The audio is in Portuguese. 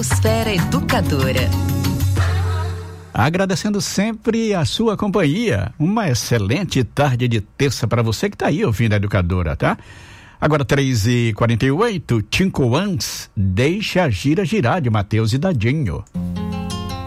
Podosfera Educadora. Agradecendo sempre a sua companhia. Uma excelente tarde de terça para você que está aí ouvindo a Educadora, tá? Agora 3h48, Cinco Ans, Deixa a Gira Girar, de Matheus e Dadinho.